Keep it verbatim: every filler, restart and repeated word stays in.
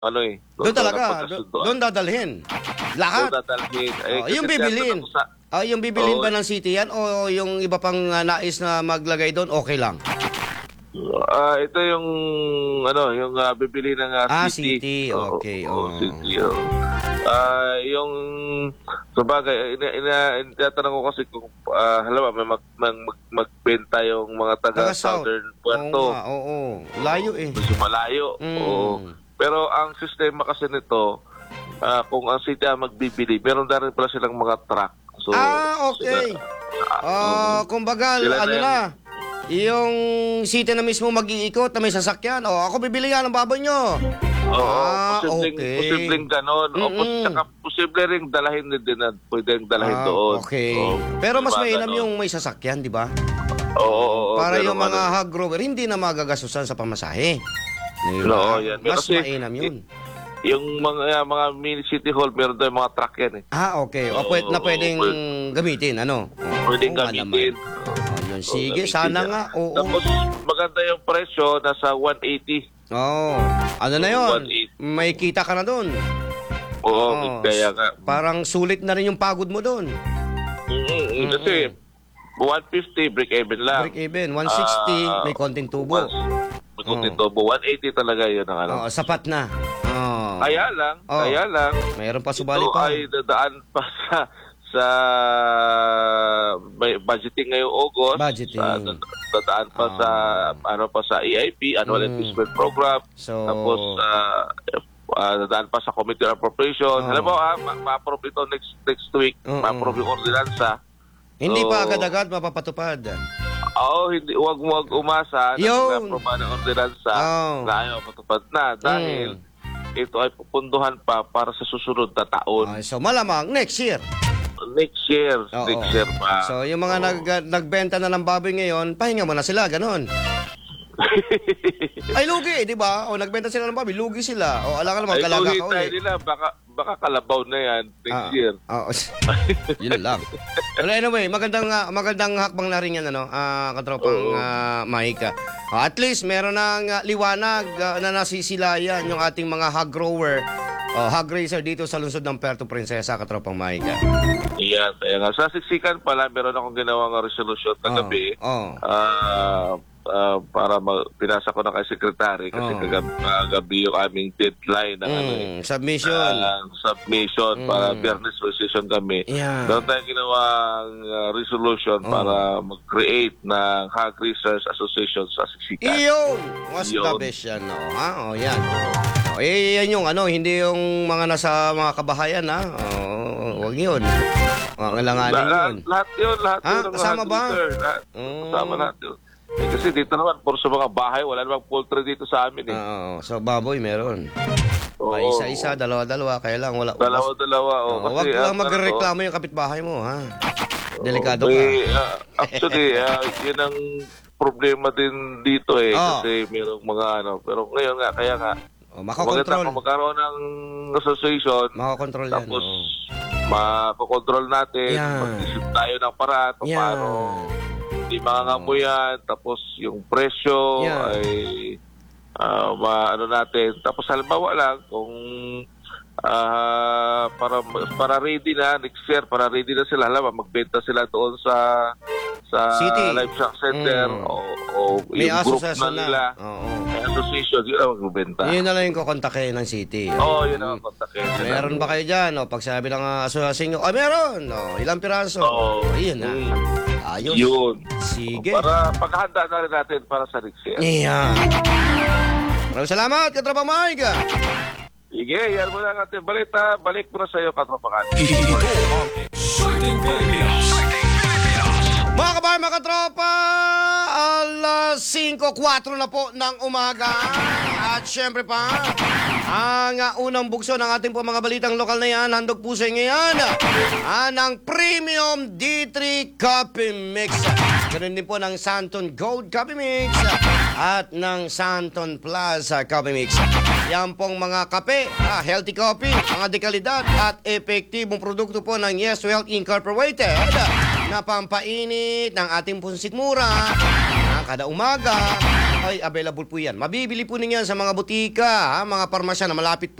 ano eh. Doon talaga, do- napagkasunduan. doon dadalhin. Lahat. Doon dadalhin. Eh, Oh, yung kasi bibilhin. tinatanong sa- Oh, yung bibilhin Oo. ba ng city yan o yung iba pang ah, nais na maglagay doon, okay lang? Ah, ito yung ano, yung ah, bibili ng ah, Ah, city. city. Oo, Okay, oo, oo. city. Oo. Ah, yung sabagay ina, ina, tinatanong ko kasi kung ah, halimbawa may mag, mag, mag- magbenta yung mga taga Taga-South. Southern Oo Puerto. nga, oo. Layo eh. Medyo malayo. Mm. Oo. Pero ang sistema kasi nito, ah, kung ang city ang magbibili, meron na rin pala silang mga truck. So, Ah, okay. sila- Ah, kumbaga, Sila na ano yan. na, yung city na mismo mag-iikot na may sasakyan. O, ako bibili nga ng baboy nyo. Oo, Ah, posibleng, okay. posibleng ganon. O, pos, Mm-mm. saka posible rin dalahin din na pwedeng dalahin Ah, doon. okay. Oo, Pero mas diba, mainam ganon. yung may sasakyan, di ba? Oo, oo, oo, Para pero yung mga ano, hog rover, hindi na magagasusan sa pamasahe. Di Oo, ba? yan. Pero Mas kasi, mainam yun. yung mga mga mini city hall, meron doon mga truck yan eh. Ah, okay. O, Oo, pwede, na pwedeng pwede. gamitin, ano? Oo, Pwedeng oo nga gamitin. naman. Oh, yun. Oo, Sige, gamitin sana yan. nga. Oo. Tapos, maganda yung presyo, nasa one eighty. Oh, ano na yun? one eighty. May kita ka na doon. Oo, kaya nga. Parang sulit na rin yung pagod mo doon. Mm-hmm. Kasi, one fifty, break even lang. Break even. one sixty, Ah, may konting tubo. once- May konting tubo. one eighty talaga yun ang ano. Oo, sapat na. Oo. Kaya lang, Oh. kaya lang, Mayroon pa subali ito pa. ay dadaan pa sa sa may budgeting ngayong August. Budgeting. Sa, dadaan pa Ah. sa ano pa sa E I P, Annual Mm. Investment Program. So, Tapos ah, ah, dadaan pa sa Committee on Appropriation. Oh. Alam mo, ah, ma- ma-approve ito next next week. Oo. Ma-approve yung ordinansa. hindi So, pa agad-agad mapapatupad. Oo, hindi, wag mo wag umasa na Yun. pag ng ordinansa Oh. na ayaw matupad na dahil ito ay pupunduhan pa para sa susunod na taon. Ah, so, malamang next year. Next year, Oo. next year pa. So, yung mga Oo. nag, nagbenta na ng baboy ngayon, pahinga mo na sila, ganun. Ay, lugi, di ba? O, nagbenta sila ng baboy, lugi sila. O, alam ka naman, Ay, kalaga tuloy ka tayo ulit. nila, baka, baka kalabaw na yan next Ah, year. ah, yun lang. Pero anyway, magandang ah, magandang hakbang na rin yan, ano, ah, katropang Oo. uh, Mahika. Ah, at least, meron ng ah, liwanag ah, na nasisilayan yung ating mga hog grower, oh, hog raiser dito sa lungsod ng Puerto Princesa, katropang Mahika. Iyan, kaya nga. Sa siksikan pala, meron akong ginawang resolution kagabi. Oh, Ah, ah, para ma- pinasa ko na kay Secretary kasi Oh. kagabi, kagabi yung aming deadline ng ano eh. mm, submission. Ah, submission para Biyernes session kami. Yeah. Meron tayong ginawang ah, resolution Oh. para mag-create ng Hog Research Association sa Siksikan. Iyon! Mas Yun. the best yan, no? Ha? O, yan. O, eh, yan yung ano, hindi yung mga nasa mga kabahayan, ha? O, wag yun. Mga kailanganin La- la- yun. lahat yun, lahat Ah, yun. ng kasama hog ba? research. Lahat, Mm. Kasama lahat yun. Eh, kasi dito naman, puro sa mga bahay, wala namang poultry dito sa amin eh. Oo, so baboy meron. Oo. Pa isa-isa, dalawa-dalawa, kaya lang wala. Dalawa-dalawa. Oh, Oh, wag kasi, lang ah, magreklamo yung kapitbahay mo, ha? ano, Delikado ka. may, ah, actually, ah, yun ang problema din dito eh. Oh. Kasi mayroong mga ano. Pero ngayon nga, kaya nga, O, maganda makakontrol. kung magkaroon ng association, Makakontrol yan, tapos oo. makokontrol natin, Yan. mag-isip tayo ng paraan kung Yan. paano hindi mangangamuyan, tapos yung presyo Yan. ay ah, maano natin. Tapos halimbawa lang, kung ah, para para ready na next year, para ready na sila, halimbawa magbenta sila doon sa sa City. livestock center Mm. o, o May yung group na asosasyon na. nila, Oo. may association, yun ang magbenta. Yun na lang yung kukontakin ng city. Oo, oh, yun ang kontakin. Meron ba kayo dyan? O, pag sabi ng uh, asosasyon nyo, oh, meron! O, ilang piraso? Oo. O, yun na. Mm. Ayos. Yun. Sige. Para paghahanda na rin natin para sa next year. Iyan. Maraming salamat, Katropa Mike. Sige, yan muna ang ating balita. Balik mo na sa iyo, katropakan. Exciting Pilipinas. Mga kabayan, mga katropa, alas singko kwatro na po ng umaga. At syempre pa, ang uh, unang bugso ng ating po mga balitang lokal na yan, handog po sa inyo yan, ah, ng Premium D three Coffee Mix. Ganun din po ng Santon Gold Coffee Mix at ng Santon Plus uh, Coffee Mix. Yan pong mga kape, ah, healthy coffee, mga dekalidad at epektibong produkto po ng Yes Health Incorporated na pampainit ng ating punsit mura na kada umaga ay available po yan. Mabibili po ninyo yan sa mga butika, ha, mga parmasya na malapit po